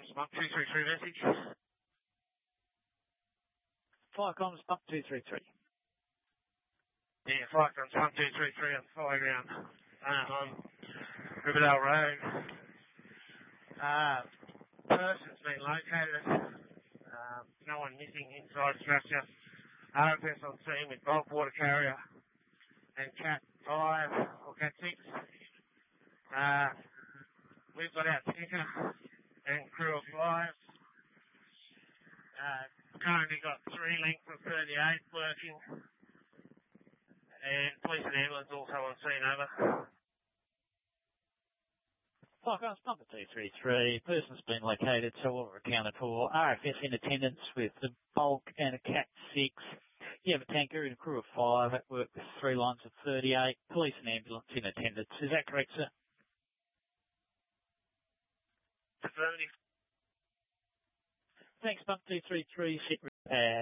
Bump 233 message. Fire comms, Bump 233. Yeah, fire comms, Bump 233 on the fire ground on Riverdale Road. Person's been located. No one missing inside structure. RFS on scene with bulk water carrier and Cat 5 or Cat 6. We've got our tanker and crew of 5. Currently got 3 lengths of 38 working. And police and ambulance also on scene, over. Fire comms, Bump 233. Person's been located, so all accounted for. RFS in attendance with the bulk and a Cat 6. You have a tanker and a crew of 5 at work with 3 lines of 38. Police and ambulance in attendance. Is that correct, sir? Affirmative. Thanks, Bump 233. Sit repair.